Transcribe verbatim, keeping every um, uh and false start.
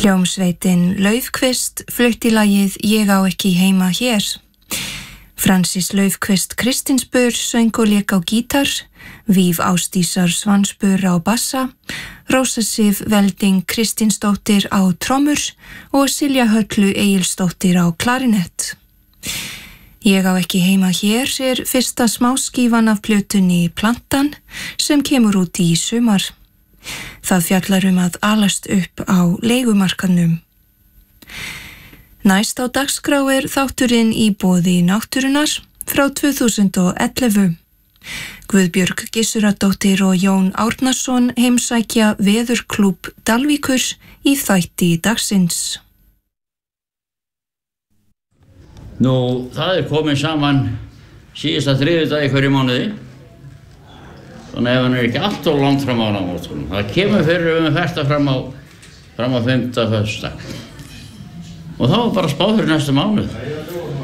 Hljómsveitin Laufkvist flutti lagið Ég á ekki heima hér. Francis Laufkvist Kristinsbur söng og lék á gítar, Víf Ásdísar Svansbur á bassa, Rósa Sif Velding Kristinsdóttir á trommur og Silja Höllu Egilsdóttir á klarinett. Ég á ekki heima hér er fyrsta smáskífan af plötunni Plantan sem kemur út í sumar. Það fjallar um að alast upp á leigumarkaðnum. Næst á dagskrá er þátturinn í boði náttúrunnar frá tvö þúsund og ellefu. Guðbjörg Gissuradóttir og Jón Árnason heimsækja Veðurklúbb Dalvíkur í þætti dagsins. Nú, það er komið saman síðasta þriðjudag í hverju mánuði. Þannig ef hann er ekki allt og langt fram á áramótunum. Það kemur fyrir um að fersta fram á, fram á fimmta föstudag. Og þá er bara spáð fyrir næsta mánuð.